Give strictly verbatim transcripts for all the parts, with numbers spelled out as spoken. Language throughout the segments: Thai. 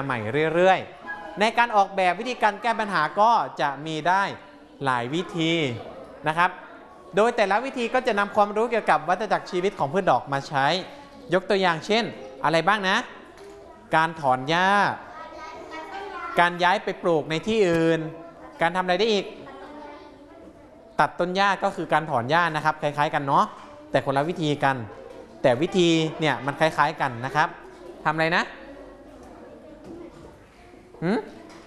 ใหม่เรื่อยๆในการออกแบบวิธีการแก้ปัญหาก็จะมีได้หลายวิธีนะครับโดยแต่ละวิธีก็จะนำความรู้เกี่ยวกับวัฏจักรชีวิตของพืชดอกมาใช้ยกตัวอย่างเช่นอะไรบ้างนะการถอนหญ้าการย้ายไปปลูกในที่อื่นการทำอะไรได้อีกตัดต้นหญ้าก็คือการถอนหญ้านะครับคล้ายๆกันเนาะแต่คนละวิธีกันแต่วิธีเนี่ยมันคล้ายๆกันนะครับทำอะไรนะหืม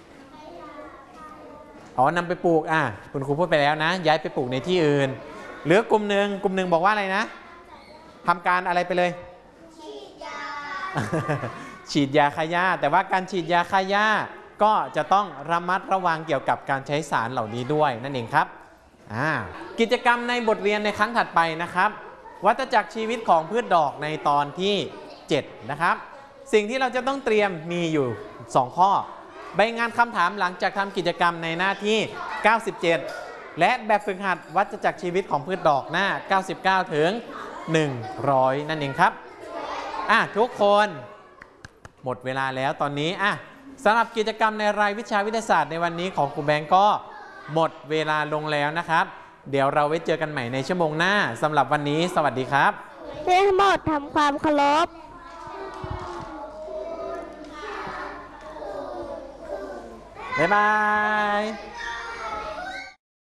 อ๋อนำไปปลูกอ่ะคุณครูพูดไปแล้วนะย้ายไปปลูกในที่อื่นหรือกลุ่มหนึ่งกลุ่มหนึ่งบอกว่าอะไรนะทำการอะไรไปเลยฉีดยา ฉีดยาฆ่าหญ้าแต่ว่าการฉีดยาฆ่าหญ้าก็จะต้องระมัดระวังเกี่ยวกับการใช้สารเหล่านี้ด้วยนั่นเองครับกิจกรรมในบทเรียนในครั้งถัดไปนะครับวัฏจักรชีวิตของพืชดอกในตอนที่เจ็ดนะครับสิ่งที่เราจะต้องเตรียมมีอยู่สองข้อใบงานคำถามหลังจากทำกิจกรรมในหน้าที่เก้าสิบเจ็ดและแบบฝึกหัดวัฏจักรชีวิตของพืชดอกหน้าเก้าสิบเก้าถึงหนึ่งร้อยนั่นเองครับอ่ะทุกคนหมดเวลาแล้วตอนนี้อ่ะสำหรับกิจกรรมในรายวิชาวิทยาศาสตร์ในวันนี้ของครูแบงก์ก็หมดเวลาลงแล้วนะครับเดี๋ยวเราไว้เจอกันใหม่ในชั่วโมงหน้าสำหรับวันนี้สวัสดีครับเรียนหมดทำความเคารพบ๊ายบาย